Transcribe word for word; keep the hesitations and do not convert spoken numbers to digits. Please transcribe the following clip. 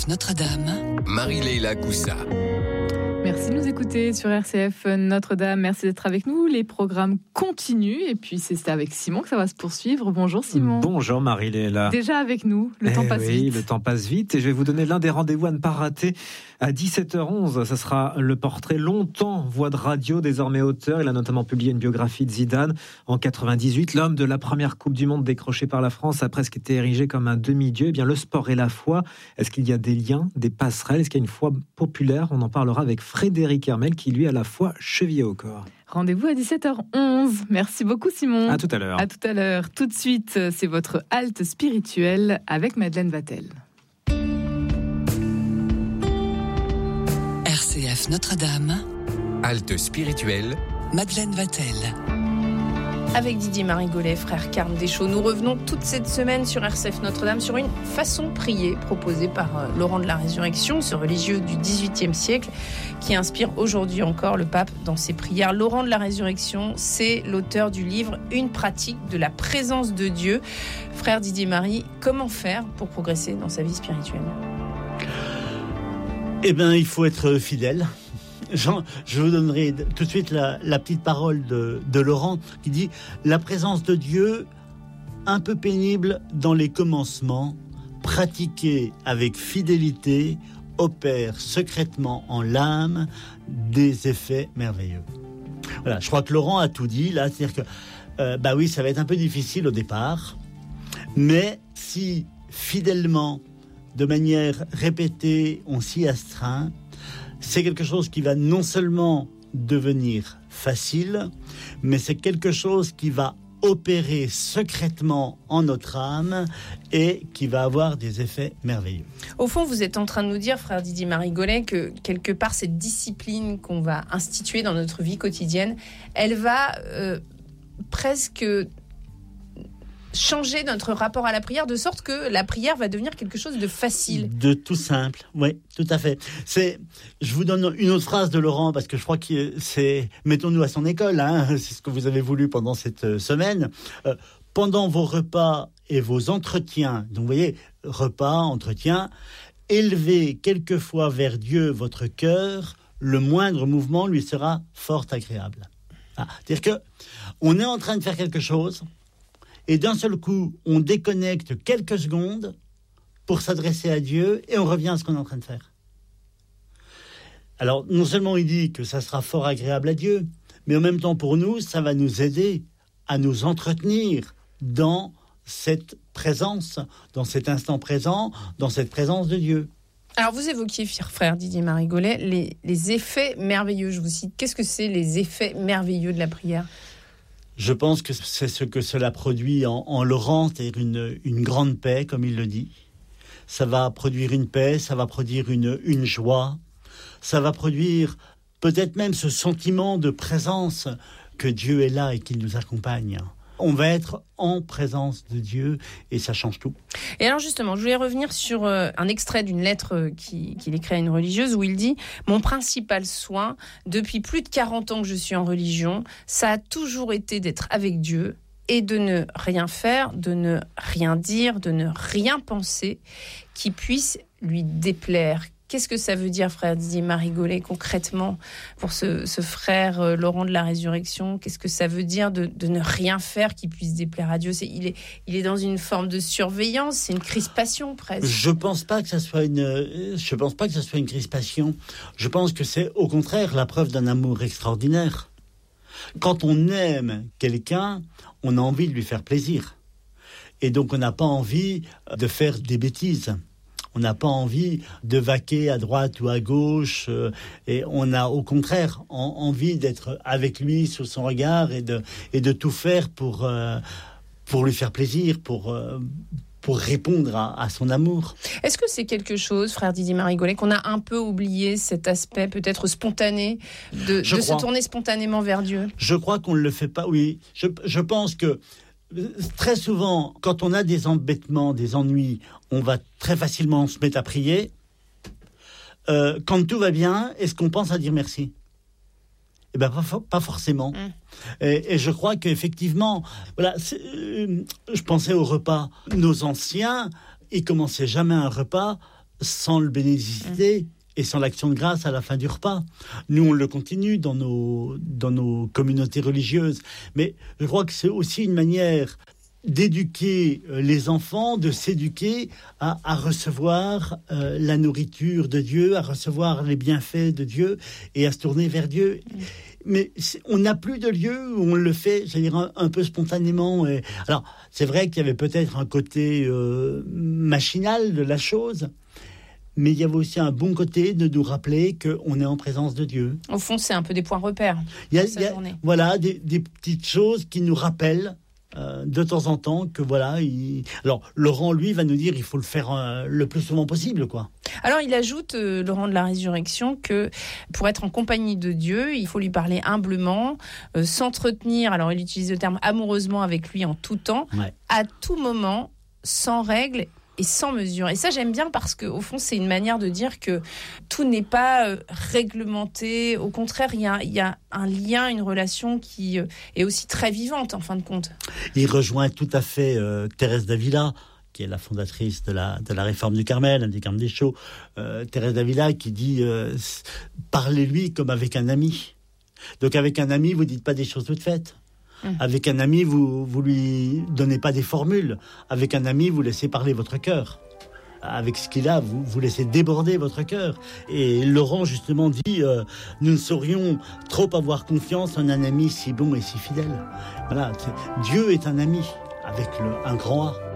F Notre-Dame, Marie-Leila Coussa. Merci de nous écouter sur R C F Notre-Dame. Merci d'être avec nous. Les programmes continuent. Et puis, c'est avec Simon que ça va se poursuivre. Bonjour Simon. Bonjour Marie-Léla. Déjà avec nous. Le eh temps passe oui, vite. le temps passe vite. Et je vais vous donner l'un des rendez-vous à ne pas rater. À dix-sept heures onze, ça sera le portrait longtemps voix de radio, désormais auteur. Il a notamment publié une biographie de Zidane en quatre-vingt-dix-huit. L'homme de la première Coupe du Monde décrochée par la France a presque été érigé comme un demi-dieu. Eh bien, le sport et la foi, est-ce qu'il y a des liens, des passerelles? Est-ce qu'il y a une foi populaire? On en parlera avec Frédéric Hermel, qui lui a la foi chevillée au corps. Rendez-vous à dix-sept heures onze. Merci beaucoup Simon. À tout à l'heure. À tout à l'heure. Tout de suite, c'est votre halte spirituelle avec Madeleine Vatel. R C F Notre-Dame, Halte spirituelle, Madeleine Vatel. Avec Didier Marigolet, frère Carme Deschaux, nous revenons toute cette semaine sur R C F Notre-Dame sur une façon de prier proposée par euh, Laurent de la Résurrection, ce religieux du dix-huitième siècle qui inspire aujourd'hui encore le pape dans ses prières. Laurent de la Résurrection, c'est l'auteur du livre Une pratique de la présence de Dieu. Frère Didier Marie, comment faire pour progresser dans sa vie spirituelle ? Eh bien, il faut être fidèle. Jean, je vous donnerai tout de suite la, la petite parole de, de Laurent qui dit « La présence de Dieu, un peu pénible dans les commencements, pratiquée avec fidélité, opère secrètement en l'âme des effets merveilleux. » Voilà, je crois que Laurent a tout dit là, c'est-à-dire que euh, bah oui, ça va être un peu difficile au départ, mais si fidèlement, de manière répétée, on s'y astreint, c'est quelque chose qui va non seulement devenir facile, mais c'est quelque chose qui va opérer secrètement en notre âme et qui va avoir des effets merveilleux. Au fond, vous êtes en train de nous dire, frère Didier Marigolet, que quelque part, cette discipline qu'on va instituer dans notre vie quotidienne, elle va euh, presque changer notre rapport à la prière, de sorte que la prière va devenir quelque chose de facile. De tout simple, oui, tout à fait. C'est, je vous donne une autre phrase de Laurent, parce que je crois que c'est, mettons-nous à son école, hein, c'est ce que vous avez voulu pendant cette semaine. Euh, pendant vos repas et vos entretiens, donc vous voyez, repas, entretien, élevez quelquefois vers Dieu votre cœur, le moindre mouvement lui sera fort agréable. Ah, c'est-à-dire que on est en train de faire quelque chose, et d'un seul coup, on déconnecte quelques secondes pour s'adresser à Dieu et on revient à ce qu'on est en train de faire. Alors, non seulement il dit que ça sera fort agréable à Dieu, mais en même temps, pour nous, ça va nous aider à nous entretenir dans cette présence, dans cet instant présent, dans cette présence de Dieu. Alors, vous évoquiez, frère Didier Marigolet, les, les effets merveilleux. Je vous cite, qu'est-ce que c'est les effets merveilleux de la prière ? Je pense que c'est ce que cela produit en, en Laurent, c'est-à-dire une, une grande paix, comme il le dit. Ça va produire une paix, ça va produire une, une joie, ça va produire peut-être même ce sentiment de présence que Dieu est là et qu'il nous accompagne. On va être en présence de Dieu et ça change tout. Et alors justement, je voulais revenir sur euh, un extrait d'une lettre euh, qui, qu'il écrit à une religieuse où il dit « Mon principal soin, depuis plus de quarante ans que je suis en religion, ça a toujours été d'être avec Dieu et de ne rien faire, de ne rien dire, de ne rien penser qui puisse lui déplaire. » Qu'est-ce que ça veut dire, frère Didier Marigolet, concrètement, pour ce, ce frère euh, Laurent de la Résurrection? Qu'est-ce que ça veut dire de, de ne rien faire qui puisse déplaire à Dieu? c'est, il, est, il est dans une forme de surveillance, c'est une crispation presque. Je pense pas que ça soit une, je pense pas que ça soit une crispation. Je pense que c'est au contraire la preuve d'un amour extraordinaire. Quand on aime quelqu'un, on a envie de lui faire plaisir. Et donc on n'a pas envie de faire des bêtises. On n'a pas envie de vaquer à droite ou à gauche, euh, et on a au contraire en, envie d'être avec lui sous son regard et de, et de tout faire pour, euh, pour lui faire plaisir, pour, euh, pour répondre à, à son amour. Est-ce que c'est quelque chose, frère Didier Marigolet, qu'on a un peu oublié, cet aspect peut-être spontané, de, de se tourner spontanément vers Dieu? Je crois qu'on ne le fait pas, oui. Je, je pense que très souvent, quand on a des embêtements, des ennuis, on va très facilement se mettre à prier. Euh, quand tout va bien, est-ce qu'on pense à dire merci ? Eh bien, pas, pas forcément. Mmh. Et, et je crois qu'effectivement, voilà, euh, je pensais au repas. Nos anciens, ils commençaient jamais un repas sans le bénédiciter mmh. et sans l'action de grâce à la fin du repas. Nous, on le continue dans nos, dans nos communautés religieuses. Mais je crois que c'est aussi une manière d'éduquer les enfants, de s'éduquer à, à recevoir euh, la nourriture de Dieu, à recevoir les bienfaits de Dieu et à se tourner vers Dieu. Mmh. Mais on n'a plus de lieu où on le fait, j'allais dire, un, un peu spontanément. Et... Alors, c'est vrai qu'il y avait peut-être un côté euh, machinal de la chose, mais il y avait aussi un bon côté de nous rappeler qu'on est en présence de Dieu. Au fond, c'est un peu des points repères. Il y a, il y a voilà, des, des petites choses qui nous rappellent euh, de temps en temps que voilà. Il... Alors, Laurent, lui, va nous dire il faut le faire euh, le plus souvent possible, quoi. Alors, il ajoute, euh, Laurent de la Résurrection, que pour être en compagnie de Dieu, il faut lui parler humblement, euh, s'entretenir, alors il utilise le terme amoureusement avec lui en tout temps, ouais. à tout moment, sans règle et sans mesure. Et ça, j'aime bien parce qu'au fond, c'est une manière de dire que tout n'est pas euh, réglementé. Au contraire, il y a, il y a un lien, une relation qui euh, est aussi très vivante, en fin de compte. Il rejoint tout à fait euh, Thérèse d'Avila, qui est la fondatrice de la, de la réforme du Carmel, des Carmes des Chauds, euh, Thérèse d'Avila, qui dit euh, « Parlez-lui comme avec un ami ». Donc avec un ami, vous ne dites pas des choses toutes faites. Mmh. Avec un ami, vous ne lui donnez pas des formules. Avec un ami, vous laissez parler votre cœur. Avec ce qu'il a, vous, vous laissez déborder votre cœur. Et Laurent, justement, dit euh, « Nous ne saurions trop avoir confiance en un ami si bon et si fidèle. » Voilà, Dieu est un ami, avec le, un grand A.